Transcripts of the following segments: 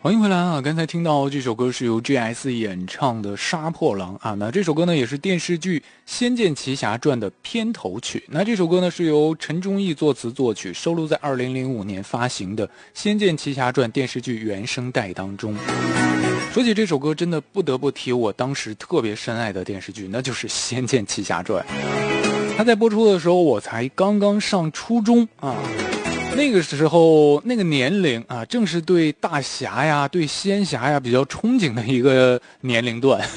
欢迎回来啊！刚才听到这首歌是由 GS 演唱的《杀破狼》啊，那这首歌呢也是电视剧《仙剑奇侠传》的片头曲。那这首歌呢是由陈忠义作词作曲，收录在2005年发行的《仙剑奇侠传》电视剧原声带当中。说起这首歌，真的不得不提我当时特别深爱的电视剧，那就是《仙剑奇侠传》。它在播出的时候，我才刚刚上初中啊。那个时候那个年龄啊，正是对大侠呀、对仙侠呀比较憧憬的一个年龄段。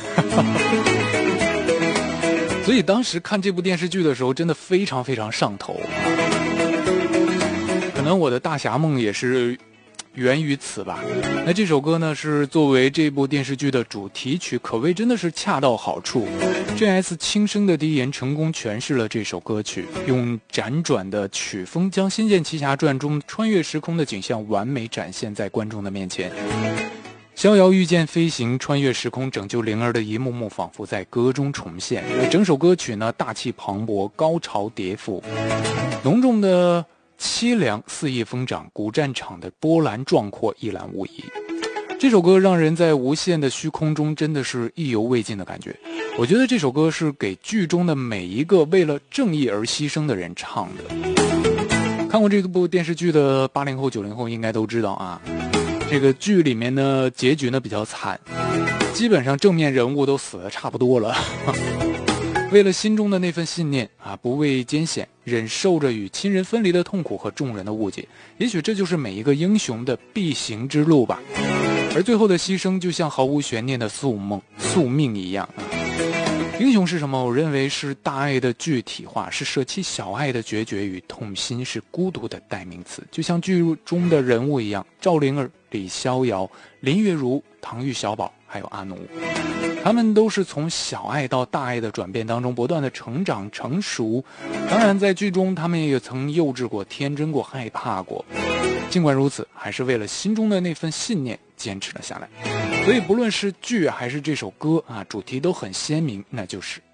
所以当时看这部电视剧的时候，真的非常非常上头。可能我的大侠梦也是源于此吧。那这首歌呢是作为这部电视剧的主题曲，可谓真的是恰到好处。GS 轻声的低吟成功诠释了这首歌曲，用辗转的曲风将《仙剑奇侠传》中穿越时空的景象完美展现在观众的面前。逍遥御剑飞行，穿越时空拯救灵儿的一幕幕仿佛在歌中重现。整首歌曲呢大气磅礴，高潮迭赋，浓重的凄凉肆意疯长，古战场的波澜壮阔一览无遗。这首歌让人在无限的虚空中真的是意犹未尽的感觉。我觉得这首歌是给剧中的每一个为了正义而牺牲的人唱的。看过这部电视剧的80后90后应该都知道啊，这个剧里面呢结局呢比较惨，基本上正面人物都死得差不多了。为了心中的那份信念啊，不畏艰险，忍受着与亲人分离的痛苦和众人的误解，也许这就是每一个英雄的必行之路吧。而最后的牺牲就像毫无悬念的宿命一样啊。英雄是什么？我认为是大爱的具体化，是舍弃小爱的决绝与痛心，是孤独的代名词。就像剧中的人物一样，赵灵儿、李逍遥、林月如、唐钰小宝还有阿奴，他们都是从小爱到大爱的转变当中不断的成长成熟。当然在剧中他们也曾幼稚过、天真过、害怕过，尽管如此还是为了心中的那份信念坚持了下来。所以不论是剧还是这首歌啊，主题都很鲜明，那就是